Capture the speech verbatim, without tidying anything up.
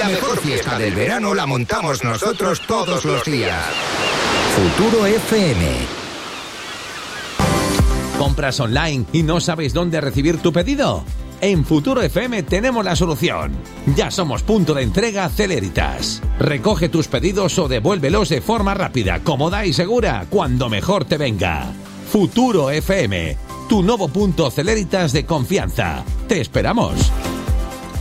La mejor fiesta del verano la montamos nosotros todos los días. Futuro F M. ¿Compras online y no sabes dónde recibir tu pedido? En Futuro F M tenemos la solución. Ya somos punto de entrega Celeritas. Recoge tus pedidos o devuélvelos de forma rápida, cómoda y segura, cuando mejor te venga. Futuro F M, tu nuevo punto Celeritas de confianza. Te esperamos.